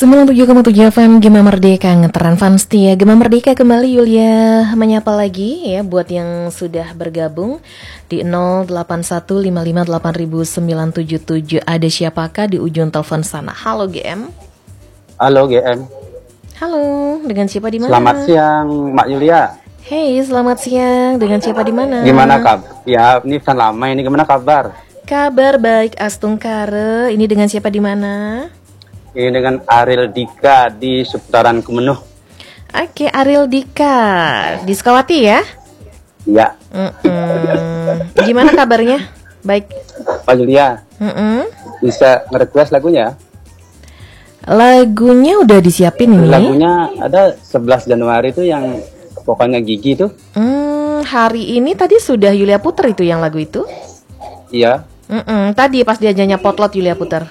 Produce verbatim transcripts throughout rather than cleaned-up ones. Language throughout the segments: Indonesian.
sembilan puluh tujuh koma tujuh F M Gema Merdeka ngeteran fans setia Gema Merdeka kembali. Yulia menyapa lagi ya buat yang sudah bergabung di nol delapan satu lima lima delapan sembilan tujuh tujuh. Ada siapakah di ujung telepon sana? Halo G M. Halo G M. Halo, dengan siapa di mana? Selamat siang Mbak Yulia. Hey, selamat siang. Dengan siapa di mana? Gimana kabar? Ya, ini kan lama ini. Gimana kabar? Kabar baik Astungkare. Ini dengan siapa di mana? Ini dengan Ariel Dika di seputaran Kemenuh. Oke, Ariel Dika di Sukawati ya? Iya. Mm-mm. Gimana kabarnya? Baik. Pak Yulia, Mm-mm. bisa nge-request lagunya? Lagunya udah disiapin ini. Lagunya ada sebelas Januari itu yang pokoknya Gigi itu. Hmm, hari ini tadi sudah Yulia puter itu yang lagu itu? Iya. Mm-mm. Tadi pas diajarnya potlot Yulia puter.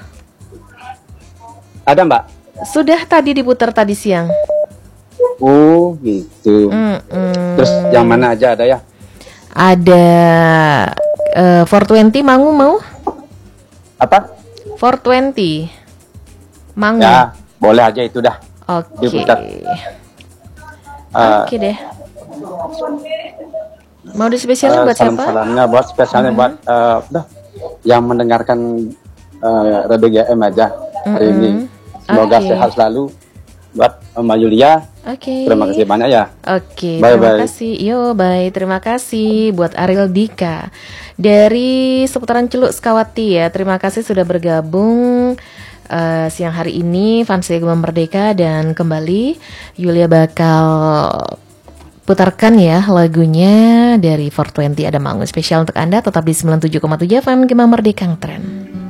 Ada Mbak? Sudah tadi diputar tadi siang. Oh gitu. Mm-mm. Terus yang mana aja ada ya? Ada uh, four twenty Mangu mau? Apa? four twenty Mangu. Ya, boleh aja itu dah. Oke. Diputar. Uh, Oke deh. Mau dispesialin uh, buat salam siapa? Salamnya buat spesialnya mm-hmm. buat uh, dah, yang mendengarkan uh, Radio G M aja hari mm-hmm. ini. Semoga okay. sehat selalu buat Mbak Yulia. Oke. Okay. Terima kasih banyak ya. Oke. Okay, bye, terima bye. kasih. Yo, bye. Terima kasih buat Ariel Dika dari seputaran Celuk Sukawati ya. Terima kasih sudah bergabung uh, siang hari ini fans Gema Merdeka, dan kembali Yulia bakal putarkan ya lagunya dari four twenty ada Mangun spesial untuk Anda. Tetap di sembilan puluh tujuh koma tujuh F M Gema Merdeka Trend.